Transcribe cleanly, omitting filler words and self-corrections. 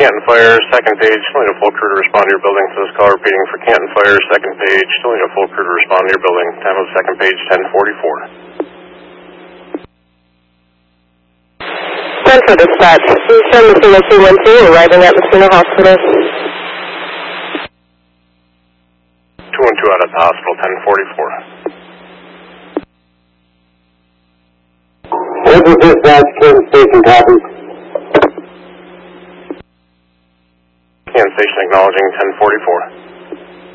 Canton Fire, second page, still need a full crew to respond to your building. So this call repeating for Canton Fire, second page, still need a full crew to respond to your building. Time of second page, 10:44. Central Dispatch, Houston, Messina 212, arriving at Messina Hospital. 212 out at the hospital, 10:44. Central Dispatch, Canton Station, copy. Canton Station acknowledging 10:44.